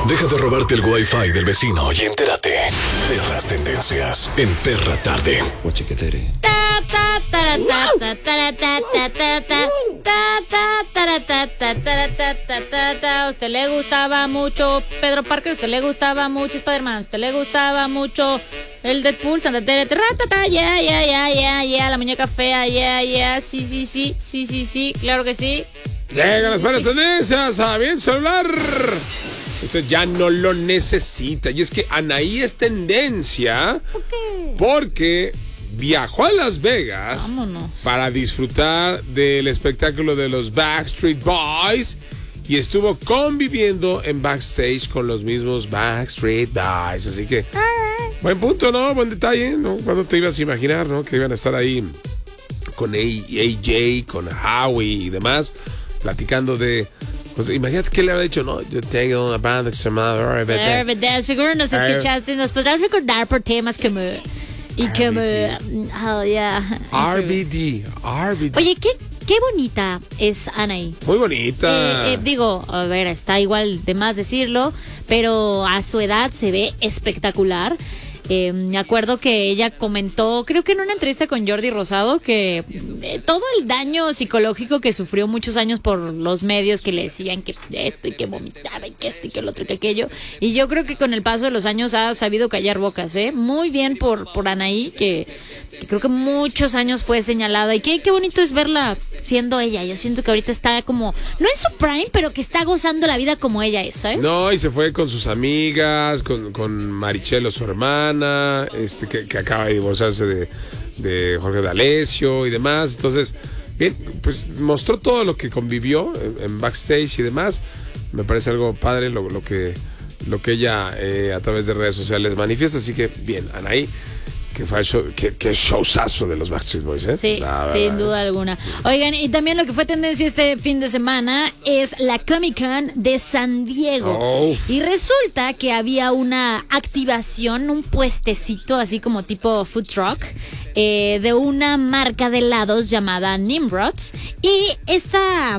Deja de robarte el wifi del vecino y entérate. Perras tendencias en Perra Tarde. Guachiquetere. A usted le gustaba mucho Pedro Parker, a usted le gustaba mucho Spider-Man, a usted le gustaba mucho el Deadpool, Santa Teresa, yeah, la muñeca fea, sí, claro que sí. Llegan las perras tendencias a bien celular. Usted ya no lo necesita. Y es que Anaí es tendencia. ¿Por qué? Porque viajó a Las Vegas. Vámonos. Para disfrutar del espectáculo de los Backstreet Boys y estuvo conviviendo en backstage con los mismos Backstreet Boys. Así que, buen punto, ¿no? Buen detalle, ¿no? ¿Cuándo te ibas a imaginar, no? Que iban a estar ahí con AJ, con Howie y demás, platicando de... Pues imagínate que le había dicho, no, yo tengo una banda que se llama RBD. Seguro nos escuchaste, nos podrás recordar por temas como... Y como... Oh, yeah. RBD. Oye, qué bonita es Anaí. Muy bonita. Digo, a ver, está igual de más decirlo, pero a su edad se ve espectacular. Me acuerdo que ella comentó, creo que en una entrevista con Jordi Rosado, que todo el daño psicológico que sufrió muchos años por los medios que le decían que esto y que vomitaba y que esto y que el otro y que aquello. Y yo creo que con el paso de los años ha sabido callar bocas, ¿eh? Muy bien por Anaí, que creo que muchos años fue señalada. Y qué bonito es verla siendo ella. Yo siento que ahorita está como, no en su prime, pero que está gozando la vida como ella es, ¿sabes? No, y se fue con sus amigas, con Marichelo, su hermana, que acaba de divorciarse de Jorge D'Alessio y demás. Entonces, bien, pues mostró todo lo que convivió en backstage y demás. Me parece algo padre lo que ella a través de redes sociales manifiesta. Así que, bien, Anaí. Que fue que showzazo de los Backstreet Boys, ¿eh? Sí, sin duda alguna. Oigan, y también lo que fue tendencia este fin de semana es la Comic Con de San Diego. Oh. Y resulta que había una activación, un puestecito así como tipo food truck, de una marca de helados llamada Nimrods. Y esta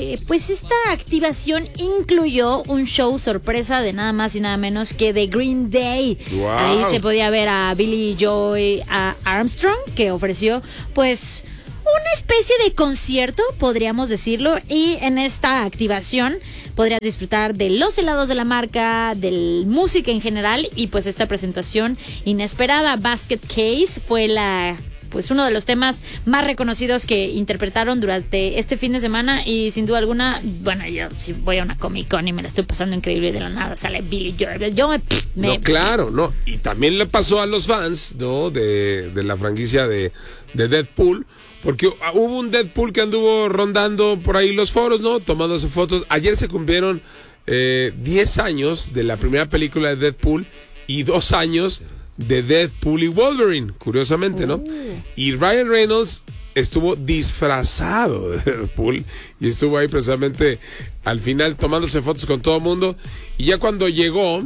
activación incluyó un show sorpresa de nada más y nada menos que de Green Day. Wow. Ahí se podía ver a Billy Joy Armstrong, que ofreció pues una especie de concierto, podríamos decirlo, y en esta activación podrías disfrutar de los helados de la marca, de música en general, y pues esta presentación inesperada. Basket Case fue uno de los temas más reconocidos que interpretaron durante este fin de semana, y sin duda alguna, bueno, yo si voy a una Comic Con y me la estoy pasando increíble, de la nada sale Billy Joel. No, claro, no. Y también le pasó a los fans, ¿no? De la franquicia de Deadpool, porque hubo un Deadpool que anduvo rondando por ahí los foros, ¿no? Tomándose fotos. Ayer se cumplieron 10 años de la primera película de Deadpool y 2 años de Deadpool y Wolverine, curiosamente, ¿no? Y Ryan Reynolds estuvo disfrazado de Deadpool y estuvo ahí precisamente al final tomándose fotos con todo el mundo. Y ya cuando llegó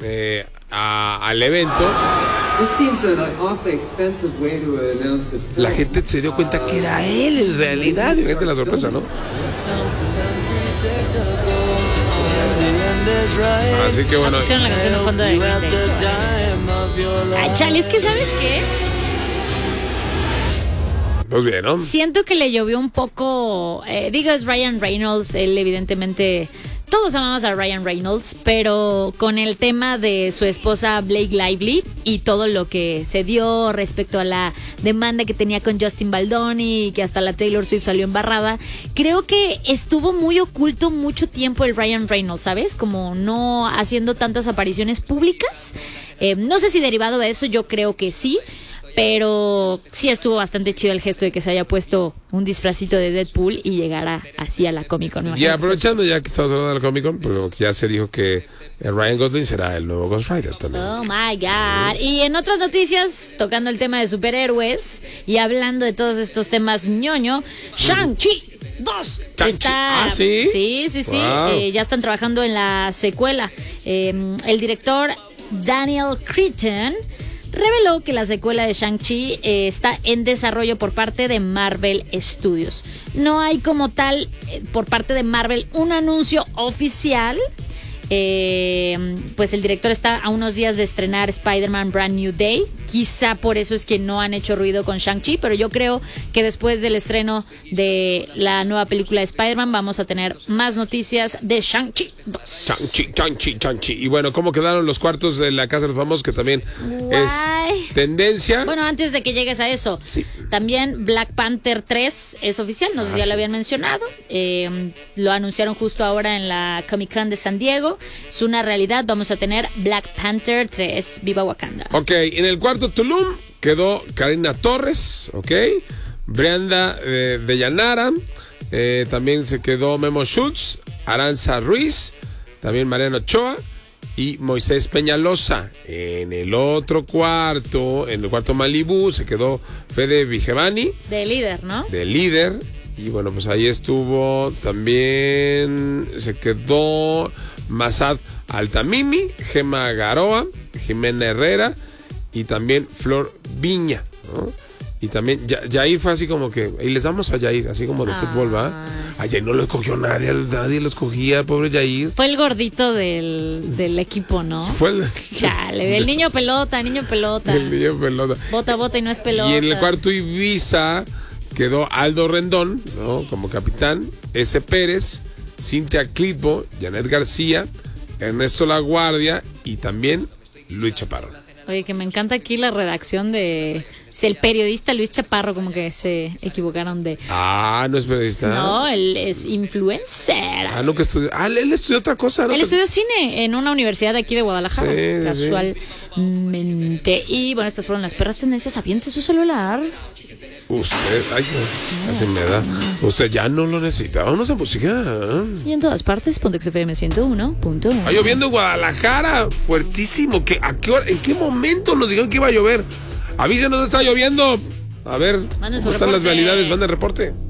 al evento, la gente se dio cuenta que era él en realidad. Fíjate la sorpresa, ¿no? Así que bueno. Pusieron la canción de fondo de Green Day. Ay, chale, es que ¿sabes qué? Pues bien, ¿no? Siento que le llovió un poco. Es Ryan Reynolds, él evidentemente. Todos amamos a Ryan Reynolds, pero con el tema de su esposa Blake Lively y todo lo que se dio respecto a la demanda que tenía con Justin Baldoni y que hasta la Taylor Swift salió embarrada, creo que estuvo muy oculto mucho tiempo el Ryan Reynolds, ¿sabes? Como no haciendo tantas apariciones públicas. No sé si derivado de eso, yo creo que sí. Pero sí estuvo bastante chido el gesto de que se haya puesto un disfrazito de Deadpool y llegara así a la Comic Con. Y aprovechando ya que estamos hablando de la Comic Con, pues ya se dijo que Ryan Gosling será el nuevo Ghost Rider también. Oh my God. Y en otras noticias, tocando el tema de superhéroes y hablando de todos estos temas ñoño, Shang-Chi 2 está... ¿Ah, sí? Sí. Wow. Ya están trabajando en la secuela. El director Daniel Cretton reveló que la secuela de Shang-Chi está en desarrollo por parte de Marvel Studios. No hay como tal por parte de Marvel un anuncio oficial, pues el director está a unos días de estrenar Spider-Man Brand New Day. Quizá por eso es que no han hecho ruido con Shang-Chi, pero yo creo que después del estreno de la nueva película de Spider-Man vamos a tener más noticias de Shang-Chi 2. Shang-Chi. Y bueno, ¿cómo quedaron los cuartos de la Casa de los Famosos? Que también es tendencia. Bueno, antes de que llegues a eso, sí. También Black Panther 3 es oficial, no sé si ya lo habían mencionado. Lo anunciaron justo ahora en la Comic Con de San Diego. Es una realidad, vamos a tener Black Panther 3, Viva Wakanda. Ok, en el cuarto Tulum quedó Karina Torres, ok, Brianda de Llanara, también se quedó Memo Schultz, Aranza Ruiz, también Mariano Ochoa y Moisés Peñalosa. En el otro cuarto, en el cuarto Malibú, se quedó Fede Vigevani. De líder, ¿no? De líder. Y bueno, pues ahí estuvo también, se quedó Masad Altamimi, Gema Garoa, Jimena Herrera y también Flor Viña, ¿no? Y también Yair fue así como que, y les damos a Yair, así como de fútbol, ¿va? A Yair no lo escogió nadie lo escogía, pobre Yair. Fue el gordito del equipo, ¿no? Fue el... Chale, el niño pelota. El niño pelota. Bota y no es pelota. Y en el cuarto Ibiza quedó Aldo Rendón, ¿no? Como capitán, S. Pérez, Cintia Clitbo, Janet García, Ernesto La Guardia y también Luis Chaparro. Oye, que me encanta aquí la redacción de... El periodista Luis Chaparro, como que se equivocaron de... ¿No es periodista? No, él es influencer. Nunca estudió. Él estudió otra cosa, ¿no? Él estudió cine en una universidad de aquí de Guadalajara, casualmente. Y bueno, estas fueron las perras tendencias. Aviente su celular. Usted, así me da. Usted ya no lo necesita. Vamos a música. Y en todas partes, Pontex FM 101.1. Está lloviendo en Guadalajara, fuertísimo. ¿A qué hora, en qué momento nos dijeron que iba a llover? Avísenos, está lloviendo. A ver, ¿cómo están las realidades? Manda el reporte.